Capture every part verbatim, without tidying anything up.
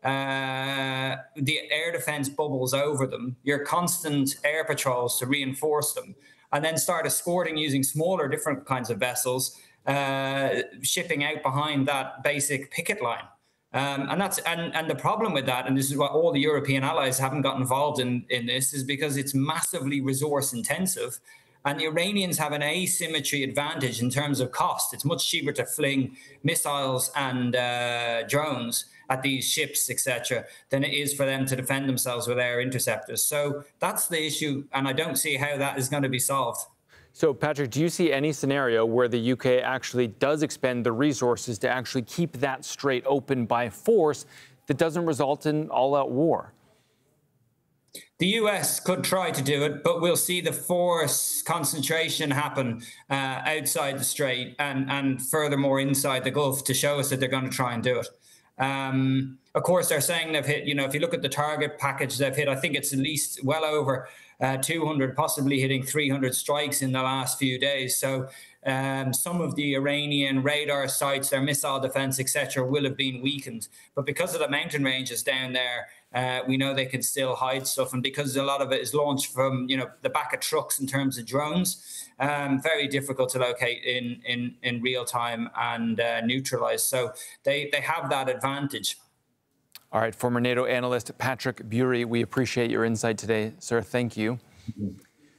uh, the air defense bubbles over them, your constant air patrols to reinforce them, and then start escorting using smaller, different kinds of vessels, uh, shipping out behind that basic picket line. Um, and that's and, and the problem with that, and this is what all the European allies haven't got involved in, in this, is because it's massively resource intensive. And the Iranians have an asymmetry advantage in terms of cost. It's much cheaper to fling missiles and uh, drones at these ships, et cetera, than it is for them to defend themselves with air interceptors. So that's the issue, and I don't see how that is going to be solved. So, Patrick, do you see any scenario where the U K actually does expend the resources to actually keep that strait open by force that doesn't result in all-out war? The U S could try to do it, but we'll see the force concentration happen uh, outside the strait and, and furthermore inside the Gulf to show us that they're going to try and do it. Um, of course, they're saying they've hit, you know, if you look at the target package they've hit, I think it's at least well over uh, two hundred, possibly hitting three hundred strikes in the last few days. So um, some of the Iranian radar sites, their missile defense, et cetera, will have been weakened. But because of the mountain ranges down there, uh, we know they can still hide stuff. And because a lot of it is launched from, you know, the back of trucks in terms of drones, um, very difficult to locate in in, in real time and uh, neutralize. So they, they have that advantage. All right, former NATO analyst Patrick Bury, we appreciate your insight today, sir. Thank you. Mm-hmm.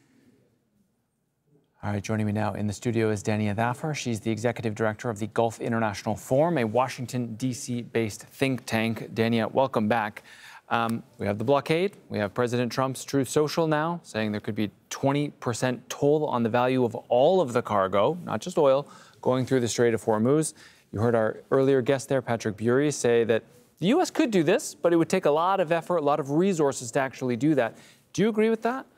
All right, joining me now in the studio is Dania Dhafar. She's the executive director of the Gulf International Forum, a Washington, D C-based think tank. Dania, welcome back. Um, we have the blockade. We have President Trump's Truth Social now saying there could be twenty percent toll on the value of all of the cargo, not just oil, going through the Strait of Hormuz. You heard our earlier guest there, Patrick Bury, say that the U S could do this, but it would take a lot of effort, a lot of resources to actually do that. Do you agree with that?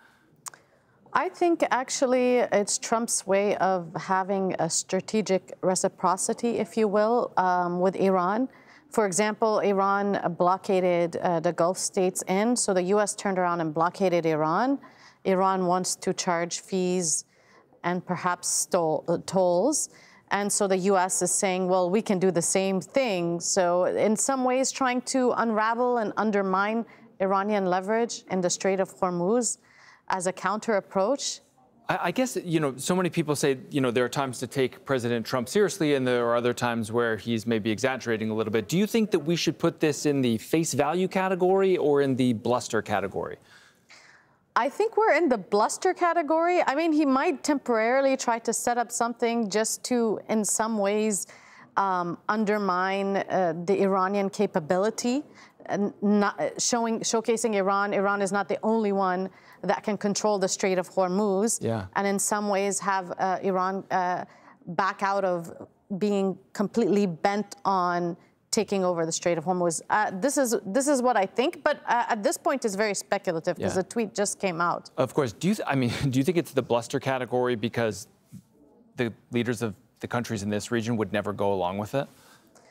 I think actually it's Trump's way of having a strategic reciprocity, if you will, um, with Iran. For example, Iran blockaded uh, the Gulf states in, so the U S turned around and blockaded Iran. Iran wants to charge fees and perhaps stole, uh, tolls. And so the U S is saying, well, we can do the same thing. So in some ways trying to unravel and undermine Iranian leverage in the Strait of Hormuz as a counter approach. I, I guess, you know, so many people say, you know, there are times to take President Trump seriously and there are other times where he's maybe exaggerating a little bit. Do you think that we should put this in the face value category or in the bluster category? I think we're in the bluster category. I mean, he might temporarily try to set up something just to, in some ways, um, undermine uh, the Iranian capability, and not showing, showcasing Iran. Iran is not the only one that can control the Strait of Hormuz, yeah. and in some ways have uh, Iran uh, back out of being completely bent on taking over the Strait of Hormuz. Uh, this is this is what I think, but uh, at this point it's very speculative because yeah. the tweet just came out. Of course. Do you? Th I mean, do you think it's the bluster category because the leaders of the countries in this region would never go along with it?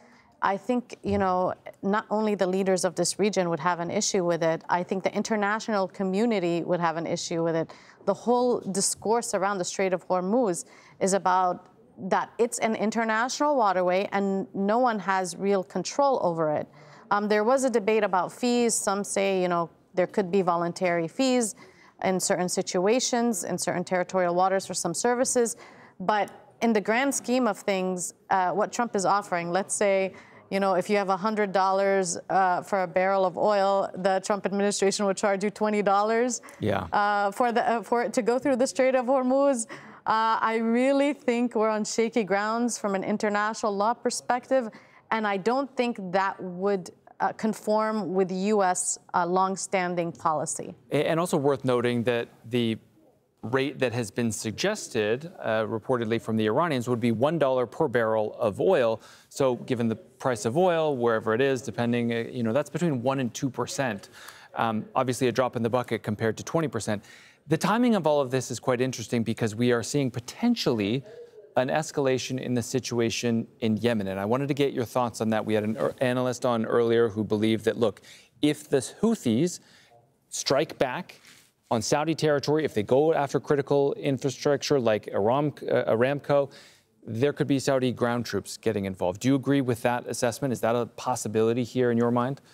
I think, you know, not only the leaders of this region would have an issue with it, I think the international community would have an issue with it. The whole discourse around the Strait of Hormuz is about that it's an international waterway and no one has real control over it. Um, there was a debate about fees. Some say, you know, there could be voluntary fees in certain situations, in certain territorial waters for some services. But in the grand scheme of things, uh, what Trump is offering, let's say, you know, if you have one hundred dollars uh, for a barrel of oil, the Trump administration would charge you twenty dollars yeah. uh, for, the, uh, for it to go through the Strait of Hormuz. Uh, I really think we're on shaky grounds from an international law perspective, and I don't think that would uh, conform with U S uh, longstanding policy. And also worth noting that the rate that has been suggested, uh, reportedly from the Iranians, would be one dollar per barrel of oil. So given the price of oil, wherever it is, depending, uh, you know, that's between one and two percent. Um, obviously a drop in the bucket compared to twenty percent. The timing of all of this is quite interesting because we are seeing potentially an escalation in the situation in Yemen. And I wanted to get your thoughts on that. We had an analyst on earlier who believed that, look, if the Houthis strike back on Saudi territory, if they go after critical infrastructure like Aram, uh, Aramco, there could be Saudi ground troops getting involved. Do you agree with that assessment? Is that a possibility here in your mind?